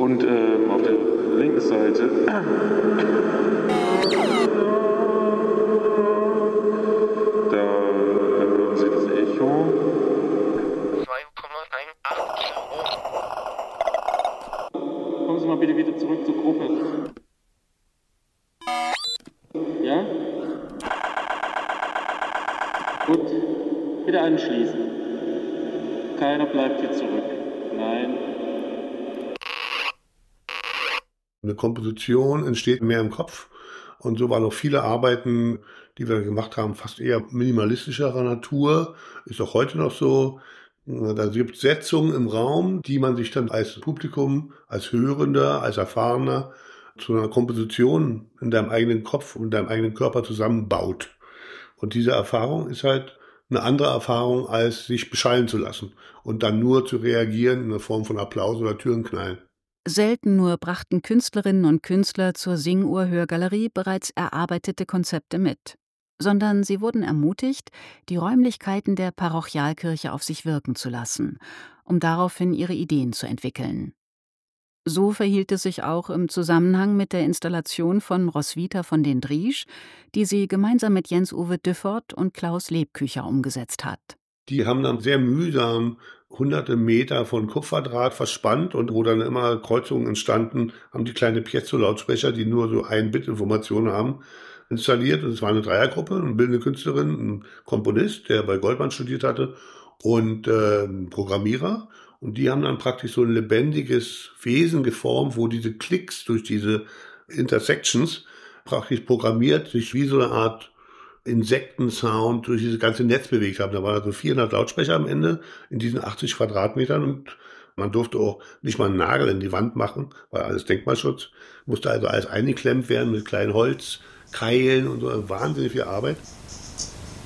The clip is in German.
Und auf der linken Seite da hören Sie das Echo. 2,18 Kilo. Kommen Sie mal bitte wieder zurück zur Gruppe. Ja? Gut. Bitte anschließen. Keiner bleibt hier zurück. Nein. Eine Komposition entsteht mehr im Kopf. Und so waren auch viele Arbeiten, die wir gemacht haben, fast eher minimalistischerer Natur. Ist auch heute noch so. Da gibt es Setzungen im Raum, die man sich dann als Publikum, als Hörender, als Erfahrener zu einer Komposition in deinem eigenen Kopf und deinem eigenen Körper zusammenbaut. Und diese Erfahrung ist halt eine andere Erfahrung, als sich beschallen zu lassen und dann nur zu reagieren in der Form von Applaus oder Türenknallen. Selten nur brachten Künstlerinnen und Künstler zur Sing-Uhr-Hörgalerie bereits erarbeitete Konzepte mit, sondern sie wurden ermutigt, die Räumlichkeiten der Parochialkirche auf sich wirken zu lassen, um daraufhin ihre Ideen zu entwickeln. So verhielt es sich auch im Zusammenhang mit der Installation von Roswitha von den Driesch, die sie gemeinsam mit Jens-Uwe Düffert und Klaus Lebkücher umgesetzt hat. Die haben dann sehr mühsam hunderte Meter von Kupferdraht verspannt und wo dann immer Kreuzungen entstanden, haben die kleine Piezo-Lautsprecher, die nur so 1 Bit Information haben, installiert. Und es war eine Dreiergruppe, eine bildende Künstlerin, ein Komponist, der bei Goldmann studiert hatte und ein Programmierer. Und die haben dann praktisch so ein lebendiges Wesen geformt, wo diese Klicks durch diese Intersections praktisch programmiert sich wie so eine Art Insektensound durch dieses ganze Netz bewegt haben. Da waren also 400 Lautsprecher am Ende in diesen 80 Quadratmetern und man durfte auch nicht mal einen Nagel in die Wand machen, weil alles Denkmalschutz. Musste also alles eingeklemmt werden mit kleinen Holzkeilen und so. Wahnsinnig viel Arbeit.